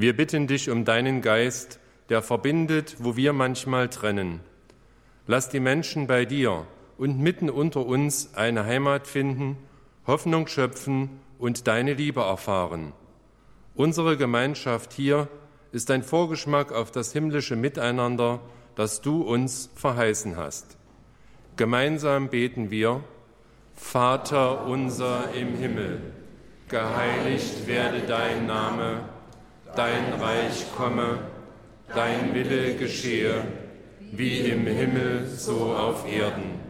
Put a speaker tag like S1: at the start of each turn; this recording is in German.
S1: Wir bitten dich um deinen Geist, der verbindet, wo wir manchmal trennen. Lass die Menschen bei dir und mitten unter uns eine Heimat finden, Hoffnung schöpfen und deine Liebe erfahren. Unsere Gemeinschaft hier ist ein Vorgeschmack auf das himmlische Miteinander, das du uns verheißen hast. Gemeinsam beten wir: Vater unser im Himmel, geheiligt werde dein Name, dein Reich komme, dein Wille geschehe, wie im Himmel so auf Erden.